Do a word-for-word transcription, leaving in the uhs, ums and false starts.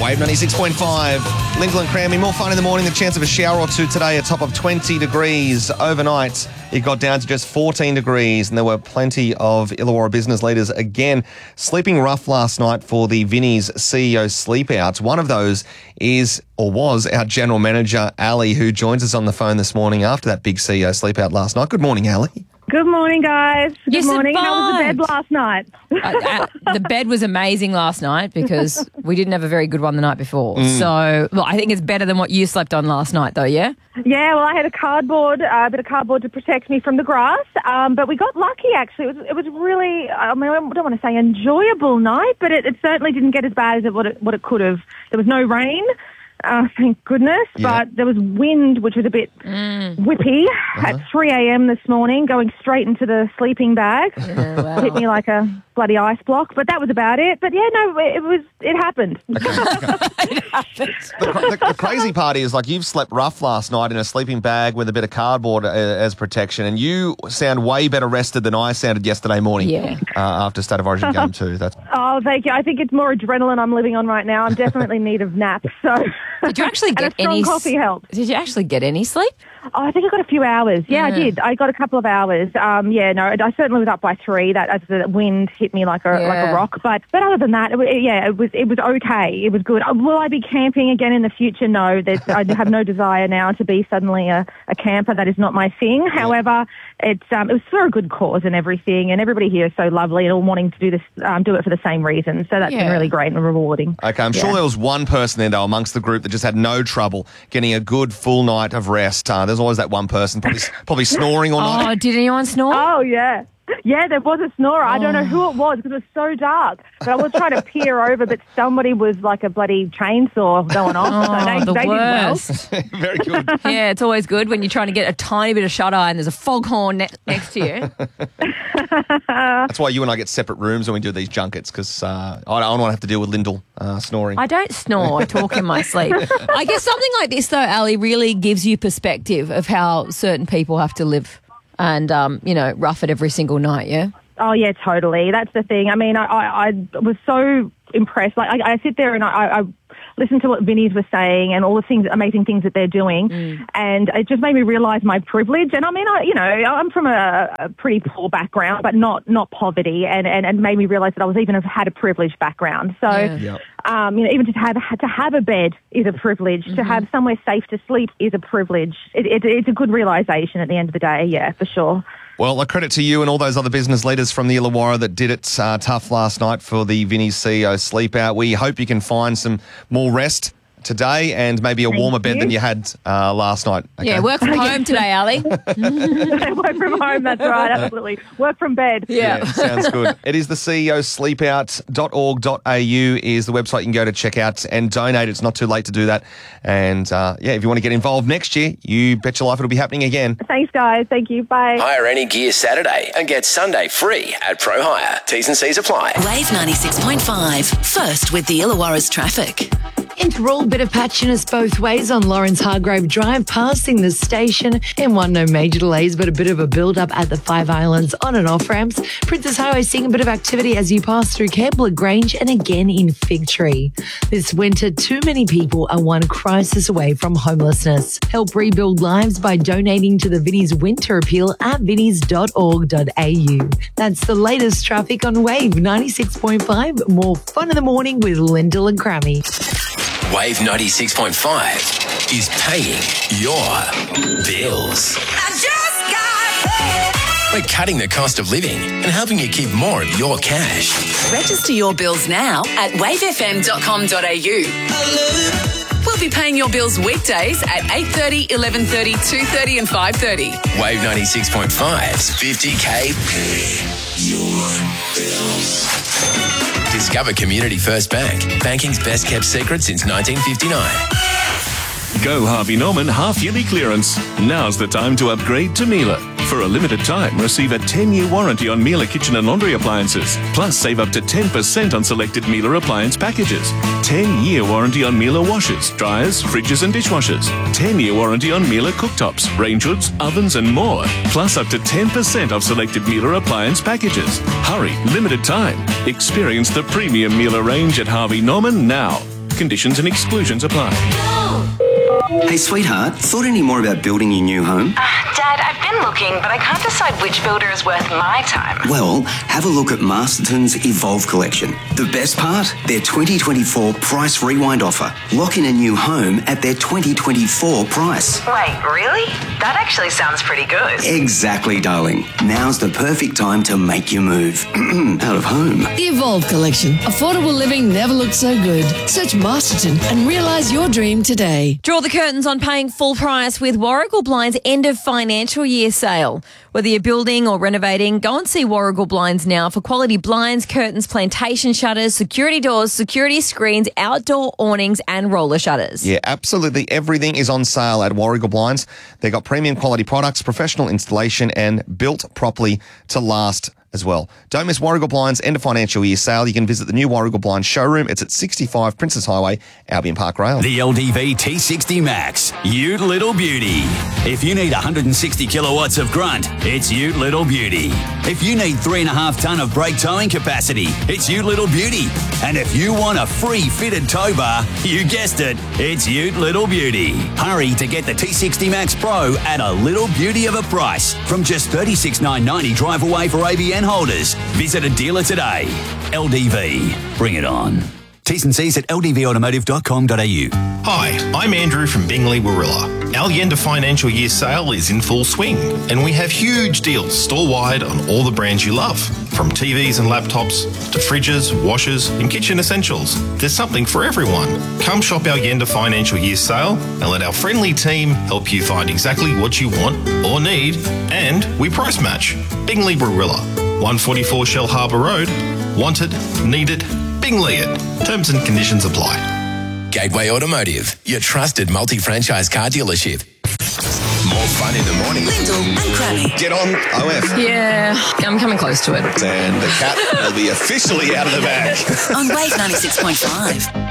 Wave ninety-six point five, Lyndall and Cranby. More fun in the morning. The chance of a shower or two today, a top of twenty degrees. Overnight, it got down to just fourteen degrees, and there were plenty of Illawarra business leaders again sleeping rough last night for the Vinnie's C E O sleep outs. One of those is, or was, our general manager, Ali, who joins us on the phone this morning after that big C E O sleep out last night. Good morning, Ali. Good morning, guys. Good You morning. survived. How was the bed last night? uh, uh, the bed was amazing last night because we didn't have a very good one the night before. Mm. So, well, I think it's better than what you slept on last night, though, yeah? Yeah, well, I had a cardboard, uh, a bit of cardboard to protect me from the grass, um, but we got lucky, actually. It was, it was really, I mean, I don't want to say enjoyable night, but it, it certainly didn't get as bad as it, what, it, what it could have. There was no rain. Uh, thank goodness, Yeah. but there was wind, which was a bit Mm. whippy at three a.m. this morning, going straight into the sleeping bag. Oh, wow. Hit me like a bloody ice block, but that was about it. But yeah, no, it was, it happened. Okay, okay. The, cra- the, the crazy part is, like, you've slept rough last night in a sleeping bag with a bit of cardboard uh, as protection, and you sound way better rested than I sounded yesterday morning. Yeah. Uh, after State of Origin Game Two. That's Oh, thank you. I think it's more adrenaline I'm living on right now. I'm definitely in need of nap. So Did you actually and get a strong any coffee helps. Did you actually get any sleep? Oh, I think I got a few hours. Yeah, I Yeah. did. I got a couple of hours. Um, yeah, no, I certainly was up by three. That as the wind hit me like a like Yeah. a rock. But but other than that, it, wa- yeah, it was it was okay. It was good. Uh, Will I be camping again in the future? No, there's, I have no desire now to be suddenly a, a camper. That is not my thing. However, it's um, it was for a good cause and everything, and everybody here is so lovely and all wanting to do this, um, do it for the same reason. So that's been Yeah. really great and rewarding. okay. I'm sure Yeah. there was one person there, though, amongst the group that just had no trouble getting a good full night of rest. Uh, there's always that one person probably probably snoring all night. Oh, did anyone snore? Oh, yeah. Yeah, there was a snorer. I don't know who it was because it was so dark. But I was trying to peer over, but somebody was like a bloody chainsaw going off. Oh, so they, the they did well. worst. Very good. Yeah, it's always good when you're trying to get a tiny bit of shut eye and there's a foghorn ne- next to you. That's why you and I get separate rooms when we do these junkets, because uh, I don't want to have to deal with Lyndall uh, snoring. I don't snore, I talk in my sleep. I guess something like this, though, Ali, really gives you perspective of how certain people have to live and, um, you know, rough it every single night, yeah? Oh, yeah, totally. That's the thing. I mean, I, I, I was so impressed. Like, I, I sit there and I, I listen to what Vinnie's was saying and all the things, amazing things that they're doing. Mm. And it just made me realise my privilege. And I mean, I, you know, I'm from a, a pretty poor background, but not, not poverty. And, and, and made me realise that I was even have had a privileged background. So, Yeah. Yep. um, you know, even to have, to have a bed is a privilege. To have somewhere safe to sleep is a privilege. It, it, it's a good realisation at the end of the day. Yeah, for sure. Well, a credit to you and all those other business leaders from the Illawarra that did it uh, tough last night for the Vinnie's C E O sleep out. We hope you can find some more rest today and maybe a Thank warmer bed you. than you had uh, last night. Okay? Yeah, work from home today, Ali. Work from home, that's right, absolutely. Work from bed. Yeah, sounds good. It is the C E O sleep out dot org dot a u is the website you can go to check out and donate. It's not too late to do that. And, uh, yeah, if you want to get involved next year, you bet your life it'll be happening again. Thanks, guys. Thank you. Bye. Hire any gear Saturday and get Sunday free at Pro Hire. T's and C's apply. Wave ninety-six point five. First with the Illawarra's traffic. Interall, bit of patchiness both ways on Lawrence Hargrave Drive, passing the station. M one, no major delays, but a bit of a build-up at the Five Islands on and off ramps. Princess Highway seeing a bit of activity as you pass through Campbell Grange and again in Fig Tree. This winter, too many people are one crisis away from homelessness. Help rebuild lives by donating to the Vinnie's Winter Appeal at vinnies dot org dot a u. That's the latest traffic on Wave ninety-six point five. More fun in the morning with Lyndall and Crammy. Wave ninety-six point five is paying your bills. We're cutting the cost of living and helping you keep more of your cash. Register your bills now at wave f m dot com dot a u. We'll be paying your bills weekdays at eight thirty, eleven thirty, two thirty and five thirty. Wave ninety-six point five's fifty K Pay Your Bills. Discover Community First Bank, banking's best kept secret since nineteen fifty-nine. Go Harvey Norman half-yearly clearance. Now's the time to upgrade to Miele. For a limited time, receive a ten-year warranty on Miele kitchen and laundry appliances. Plus, save up to ten percent on selected Miele appliance packages. ten-year warranty on Miele washers, dryers, fridges and dishwashers. ten-year warranty on Miele cooktops, range hoods, ovens and more. Plus, up to ten percent off selected Miele appliance packages. Hurry, limited time. Experience the premium Miele range at Harvey Norman now. conditions and exclusions apply. Hey, sweetheart, thought any more about building your new home? Uh, Dad, I've been looking, but I can't decide which builder is worth my time. Well, have a look at Masterton's Evolve collection. The best part? Their twenty twenty-four price rewind offer. Lock in a new home at their twenty twenty-four price. Wait, really? That actually sounds pretty good. Exactly, darling. Now's the perfect time to make your move. Out of home. The Evolve collection. Affordable living never looked so good. Search Masterton and realise your dream today. Draw the curtains on paying full price with Warrigal Blinds' end of financial year sale. Whether you're building or renovating, go and see Warrigal Blinds now for quality blinds, curtains, plantation shutters, security doors, security screens, outdoor awnings and roller shutters. Yeah, absolutely. Everything is on sale at Warrigal Blinds. They've got premium quality products, professional installation and built properly to last as well. Don't miss Warrigal Blinds' end of financial year sale. You can visit the new Warrigal Blinds showroom. It's at sixty-five Princess Highway, Albion Park Rail. The L D V T sixty Max, Ute Little Beauty. If you need one hundred sixty kilowatts of grunt, it's Ute Little Beauty. If you need three and a half ton of brake towing capacity, it's Ute Little Beauty. And if you want a free fitted tow bar, you guessed it, it's Ute Little Beauty. Hurry to get the T sixty Max Pro at a little beauty of a price from just thirty-six thousand nine hundred ninety drive away for A B N holders. Visit a dealer today. L D V. Bring it on. T's and C's at l d v automotive dot com dot a u. Hi, I'm Andrew from Bingley Warilla. Our end of financial year sale is in full swing, and we have huge deals store-wide on all the brands you love. From T Vs and laptops to fridges, washers and kitchen essentials, there's something for everyone. Come shop our end of financial year sale and let our friendly team help you find exactly what you want or need, and we price match. Bingley Warilla, one forty-four Shell Harbour Road. Wanted, needed, Bingley it. Terms and conditions apply. Gateway Automotive, your trusted multi-franchise car dealership. More fun in the morning. Lyndall and Crabby. Get on O F. Yeah, I'm coming close to it. And the cat will be officially out of the bag. On Wave ninety-six point five.